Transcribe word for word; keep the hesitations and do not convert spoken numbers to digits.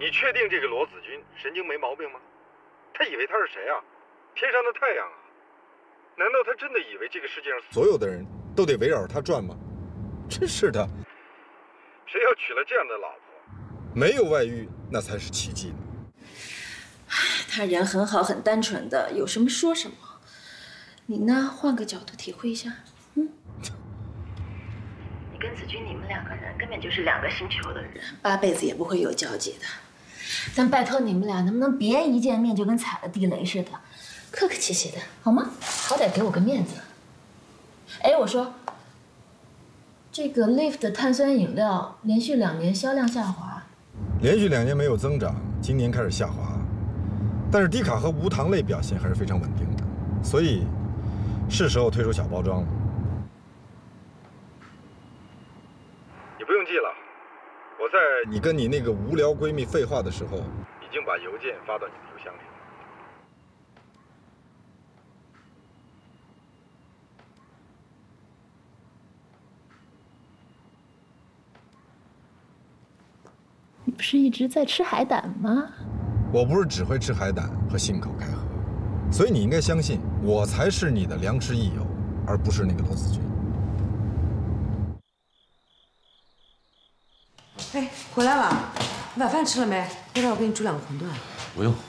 你确定这个罗子君神经没毛病吗？他以为他是谁啊？天上的太阳啊？难道他真的以为这个世界上所有的人都得围绕着他转吗？真是的，谁要娶了这样的老婆，没有外遇那才是奇迹呢。 他人很好，很单纯的，有什么说什么。你呢，换个角度体会一下，嗯。你跟子君，你们两个人根本就是两个星球的人，八辈子也不会有交集的。但拜托你们俩，能不能别一见面就跟踩了地雷似的，客客气气的，好吗？好歹给我个面子。哎，我说，这个 Lift 的碳酸饮料连续两年销量下滑， 连续两年没有增长，今年开始下滑。但是低卡和无糖类表现还是非常稳定的，所以是时候推出小包装了。你不用记了，我在你跟你那个无聊闺蜜废话的时候，已经把邮件发到你的邮箱里了。 你不是一直在吃海胆吗？ 我不是只会吃海胆和信口开河，所以你应该相信我才是你的良师益友，而不是那个罗子君。 哎，回来了，你晚饭吃了没？要不然我给你煮两个馄饨。 不用。